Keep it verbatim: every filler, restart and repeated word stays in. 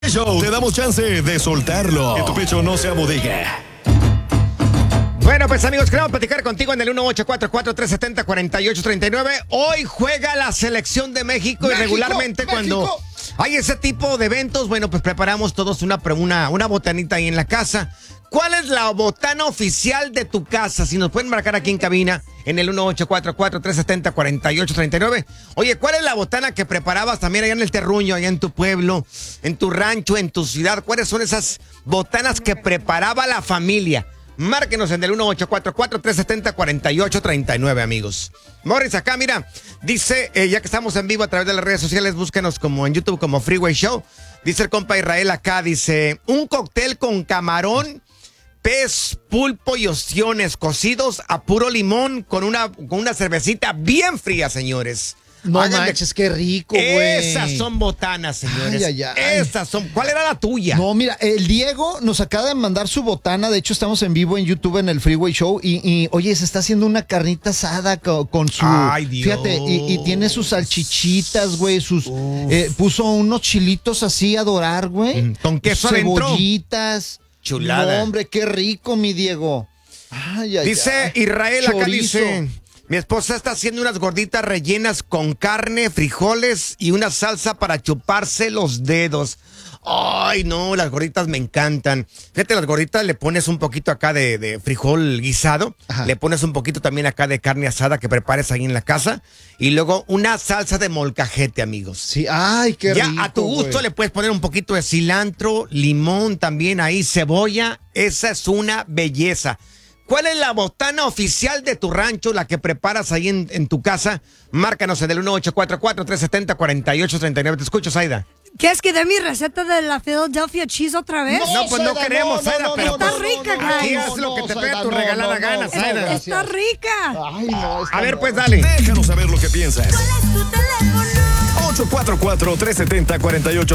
Show, te damos chance de soltarlo. Que tu pecho no sea bodega. Bueno, pues amigos, queremos platicar contigo en el uno ocho cuatro cuatro, tres siete cero, cuatro ocho tres nueve. Hoy juega la selección de México, México y regularmente México. Cuando hay ese tipo de eventos, bueno, pues preparamos todos una, una, una botanita ahí en la casa. ¿Cuál es la botana oficial de tu casa? Si nos pueden marcar aquí en cabina en el uno ocho cuatro cuatro, tres siete cero, cuatro ocho tres nueve. Oye, ¿cuál es la botana que preparabas también allá en el terruño, allá en tu pueblo, en tu rancho, en tu ciudad? ¿Cuáles son esas botanas que preparaba la familia? Márquenos en el uno ocho cuatro cuatro, tres siete cero, cuatro ocho tres nueve, amigos. Morris acá, mira, dice, eh, ya que estamos en vivo a través de las redes sociales, búsquenos como en YouTube como Freeway Show. Dice el compa Israel acá, dice, un cóctel con camarón, pez, pulpo y ostiones cocidos a puro limón con una, con una cervecita bien fría, señores. No Háganme. manches, qué rico, güey. Esas son botanas, señores. Ay, ay, ay. Esas son. ¿Cuál era la tuya? No, mira, el Diego nos acaba de mandar su botana. De hecho, estamos en vivo en YouTube en el Freeway Show. Y, y oye, se está haciendo una carnita asada con, con su. Ay, Dios. Fíjate, y, y tiene sus salchichitas, güey. Sus. Eh, puso unos chilitos así a dorar, güey. ¿Con queso adentro? Cebollitas. Chulada. No, hombre, qué rico, mi Diego. Ay, ay, dice ay. Israel Chorizo. Acá dice. Mi esposa está haciendo unas gorditas rellenas con carne, frijoles y una salsa para chuparse los dedos. Ay, no, las gorditas me encantan. Fíjate, las gorditas le pones un poquito acá de, de frijol guisado. Ajá. Le pones un poquito también acá de carne asada que prepares ahí en la casa. Y luego una salsa de molcajete, amigos. Sí, ay, qué ya rico. Ya a tu gusto, güey, le puedes poner un poquito de cilantro, limón también ahí, cebolla. Esa es una belleza. ¿Cuál es la botana oficial de tu rancho, la que preparas ahí en, en tu casa? Márcanos en el uno ocho cuatro cuatro, tres siete cero, cuatro ocho tres nueve. Te escucho, Zaida. ¿Quieres que dé mi receta de la Philadelphia Cheese otra vez? No, no pues no queremos, Zaida, no, no, pero... No, está rica, no, no, guys. Aquí es lo que te pega tu regalada gana, Zaida. Está rica. Ay, no, a ver, pues dale. Déjanos saber lo que piensas. ¿Cuál es tu teléfono? ocho cuatro cuatro, tres siete cero, cuatro ocho